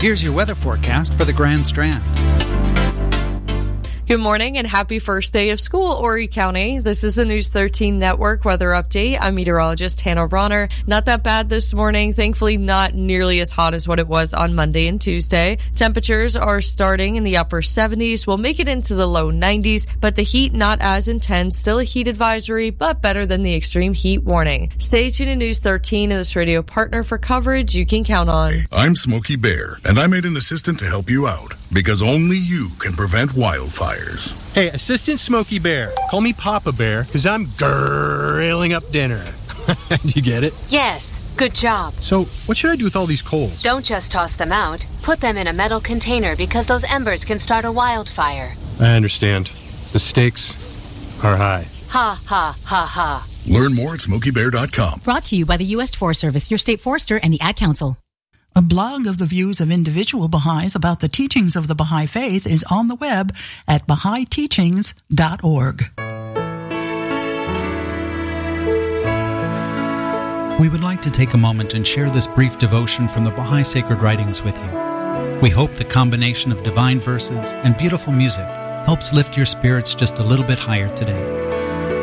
Here's your weather forecast for the Grand Strand. Good morning and happy first day of school, Horry County. This is a News 13 Network weather update. I'm meteorologist Hannah Ronner. Not that bad this morning. Thankfully, not nearly as hot as what it was on Monday and Tuesday. Temperatures are starting in the upper 70s. We'll make it into the low 90s, but the heat not as intense. Still a heat advisory, but better than the extreme heat warning. Stay tuned to News 13 and this radio partner for coverage you can count on. Hey, I'm Smokey Bear, and I made an assistant to help you out because only you can prevent wildfires. Hey, Assistant Smokey Bear. Call me Papa Bear, because I'm grilling up dinner. Do you get it? Yes, good job. So, what should I do with all these coals? Don't just toss them out. Put them in a metal container because those embers can start a wildfire. I understand. The stakes are high. Ha, ha, ha, ha. Learn more at SmokeyBear.com. Brought to you by the U.S. Forest Service, your state forester, and the Ad Council. A blog of the views of individual Baha'is about the teachings of the Baha'i Faith is on the web at BahaiTeachings.org. We would like to take a moment and share this brief devotion from the Baha'i Sacred Writings with you. We hope the combination of divine verses and beautiful music helps lift your spirits just a little bit higher today.